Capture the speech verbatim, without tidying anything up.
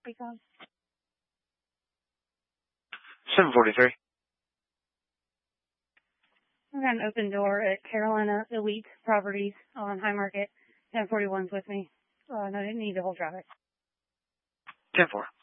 Recon. seven forty-three. I got an open door at Carolina Elite Properties on High Market. ten forty-one's with me. Uh, no, I didn't need the whole traffic. ten four.